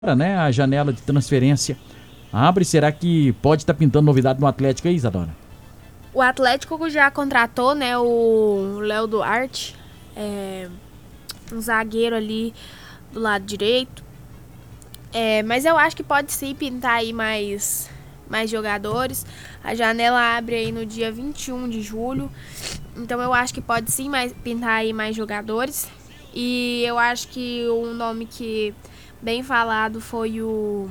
né, a janela de transferência abre. Será que pode estar pintando novidade no Atlético aí, Isadora? O Atlético já contratou, né, o Léo Duarte, um zagueiro ali do lado direito. Mas eu acho que pode sim pintar aí mais jogadores. A janela abre aí no dia 21 de julho. Então eu acho que pode sim pintar aí mais jogadores. E eu acho que um nome que bem falado foi o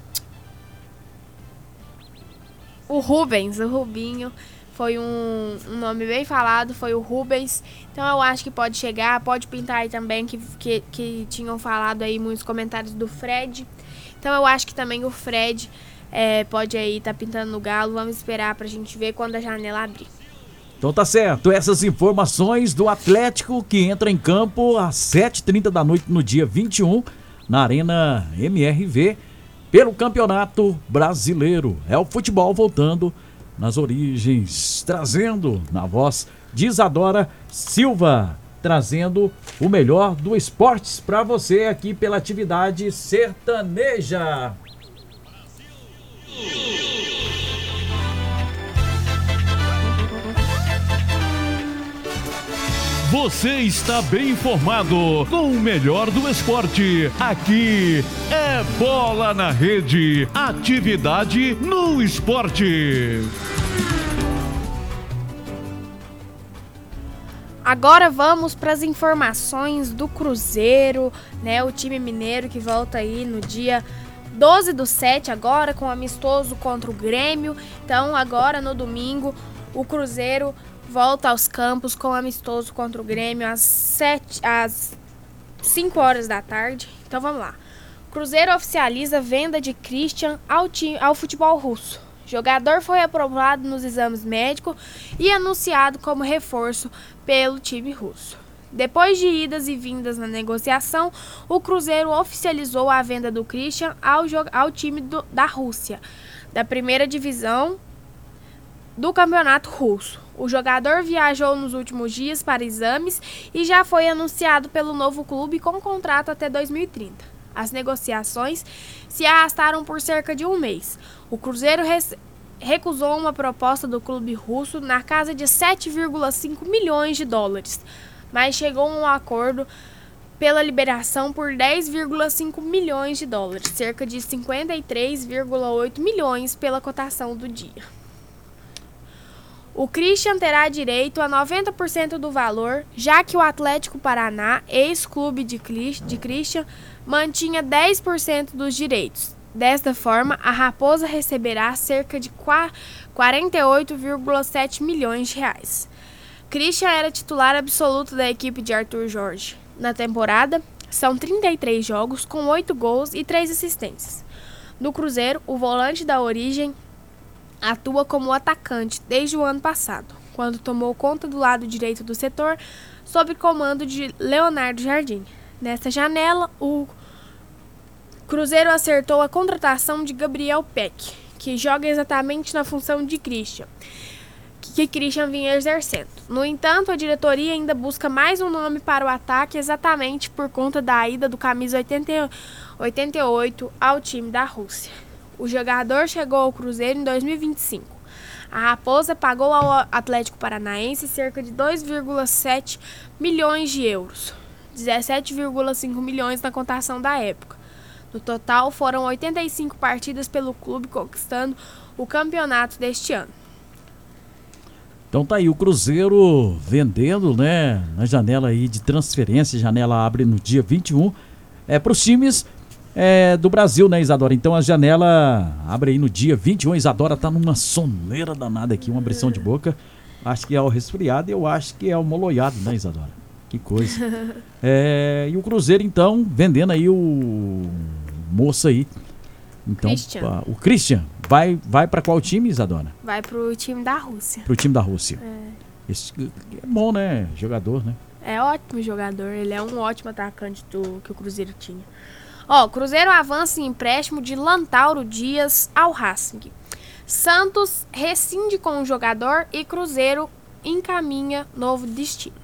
Rubens, o Rubinho. Foi um nome bem falado, foi o Rubens. Então eu acho que pode chegar, pode pintar aí também, que tinham falado aí muitos comentários do Fred. Então eu acho que também o Fred pode aí estar pintando no Galo. Vamos esperar pra gente ver quando a janela abrir. Então tá certo, essas informações do Atlético que entra em campo às 7h30 da noite no dia 21, na Arena MRV, pelo Campeonato Brasileiro. É o futebol voltando nas origens, trazendo na voz de Isadora Silva, trazendo o melhor do esportes para você aqui pela atividade sertaneja. Você está bem informado com o melhor do esporte. Aqui é Bola na Rede. Atividade no esporte. Agora vamos para as informações do Cruzeiro, né? O time mineiro que volta aí no dia 12/7, agora com amistoso contra o Grêmio. Então agora no domingo o Cruzeiro volta aos campos com amistoso contra o Grêmio às 5 horas da tarde. Então vamos lá. Cruzeiro oficializa venda de Christian ao futebol russo. O jogador foi aprovado nos exames médicos e anunciado como reforço pelo time russo. Depois de idas e vindas na negociação, o Cruzeiro oficializou a venda do Christian ao time da Rússia, da primeira divisão do campeonato russo. O jogador viajou nos últimos dias para exames e já foi anunciado pelo novo clube com contrato até 2030. As negociações se arrastaram por cerca de um mês. O Cruzeiro recusou uma proposta do clube russo na casa de 7,5 milhões de dólares, mas chegou a um acordo pela liberação por 10,5 milhões de dólares, cerca de 53,8 milhões pela cotação do dia. O Christian terá direito a 90% do valor, já que o Atlético Paraná, ex-clube de Christian, mantinha 10% dos direitos. Desta forma, a Raposa receberá cerca de 48,7 milhões de reais. Christian era titular absoluto da equipe de Arthur Jorge. Na temporada, são 33 jogos, com 8 gols e 3 assistências. No Cruzeiro, o volante da origem atua como atacante desde o ano passado, quando tomou conta do lado direito do setor, sob comando de Leonardo Jardim. Nesta janela, o Cruzeiro acertou a contratação de Gabriel Peck, que joga exatamente na função de Christian, que Christian vinha exercendo. No entanto, a diretoria ainda busca mais um nome para o ataque, exatamente por conta da ida do camisa 88 ao time da Rússia. O jogador chegou ao Cruzeiro em 2025. A Raposa pagou ao Atlético Paranaense cerca de 2,7 milhões de euros, 17,5 milhões na cotação da época. No total, foram 85 partidas pelo clube, conquistando o campeonato deste ano. Então tá aí o Cruzeiro vendendo, né, na janela aí de transferência. A janela abre no dia 21. Para os times do Brasil, né, Isadora? Então a janela abre aí no dia 21. Isadora tá numa soneira danada aqui, uma abrição de boca. Acho que é o resfriado e eu acho que é o moloiado, né, Isadora? Que coisa. E o Cruzeiro, então, vendendo aí o moço aí. Então, o Christian vai para qual time, Isadora? Vai pro time da Rússia. Pro time da Rússia. Esse é bom, né? Jogador, né? É ótimo jogador. Ele é um ótimo atacante que o Cruzeiro tinha. O Cruzeiro avança em empréstimo de Lantauro Dias ao Racing. Santos rescinde com o jogador e Cruzeiro encaminha novo destino.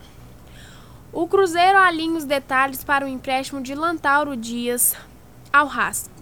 O Cruzeiro alinha os detalhes para o empréstimo de Lantauro Dias ao Racing.